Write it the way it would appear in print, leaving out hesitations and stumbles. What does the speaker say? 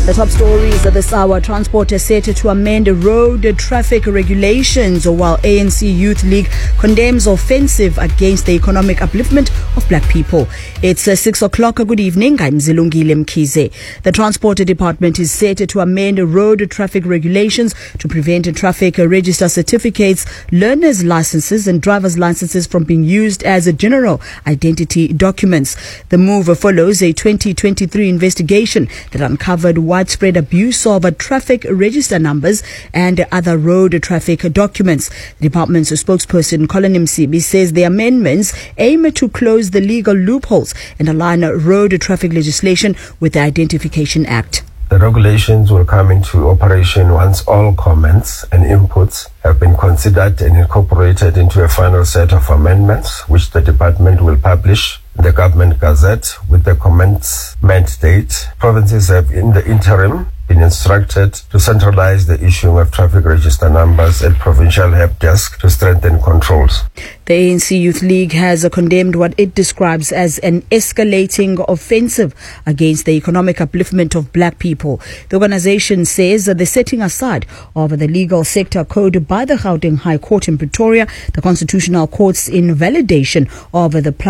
The top stories of this hour: Transport is set to amend road traffic regulations, while ANC Youth League condemns offensive against the economic upliftment of black people. It's 6 o'clock. Good evening. I'm Zilungile Mkhize. The Transport Department is set to amend road traffic regulations to prevent traffic register certificates, learners' licenses and driver's licenses from being used as general identity documents. The move follows a 2023 investigation that uncovered widespread abuse of traffic register numbers and other road traffic documents. The department's spokesperson, Colin Msibi, says the amendments aim to close the legal loopholes and align road traffic legislation with the Identification Act. The regulations will come into operation once all comments and inputs have been considered and incorporated into a final set of amendments, which the department will publish in the Government Gazette with the commencement date. Provinces have in the interim been instructed to centralize the issuing of traffic register numbers at provincial help desk to strengthen controls. The ANC Youth League has condemned what it describes as an escalating offensive against the economic upliftment of black people. The organization says that the setting aside of the legal sector code by the Gauteng High Court in Pretoria, the Constitutional Court's invalidation of the